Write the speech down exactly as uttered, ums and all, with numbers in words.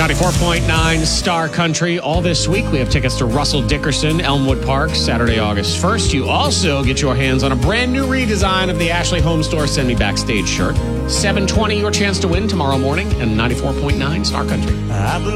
ninety-four point nine Star Country. All this week, we have tickets to Russell Dickerson, Elmwood Park, Saturday, August first. You also get your hands on a brand new redesign of the Ashley Home Store Send Me Backstage shirt. seven twenty, your chance to win tomorrow morning, and ninety-four point nine Star Country.